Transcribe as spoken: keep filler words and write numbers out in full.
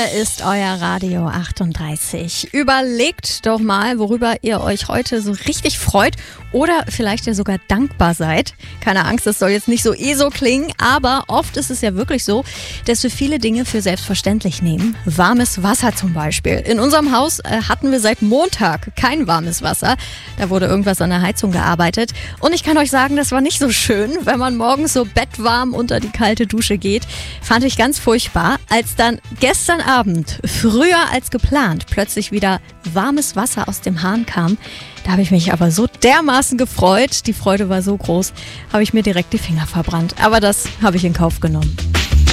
Hier ist euer Radio achtunddreißig. Überlegt doch mal, worüber ihr euch heute so richtig freut oder vielleicht ja sogar dankbar seid. Keine Angst, das soll jetzt nicht so eh so klingen, aber oft ist es ja wirklich so, dass wir viele Dinge für selbstverständlich nehmen. Warmes Wasser zum Beispiel. In unserem Haus äh, hatten wir seit Montag kein warmes Wasser. Da wurde irgendwas an der Heizung gearbeitet. Und ich kann euch sagen, das war nicht so schön, wenn man morgens so bettwarm unter die kalte Dusche geht. Fand ich ganz furchtbar. Als dann gestern Abend, früher als geplant, plötzlich wieder warmes Wasser aus dem Hahn kam, da habe ich mich aber so dermaßen gefreut. Die Freude war so groß, habe ich mir direkt die Finger verbrannt. Aber das habe ich in Kauf genommen.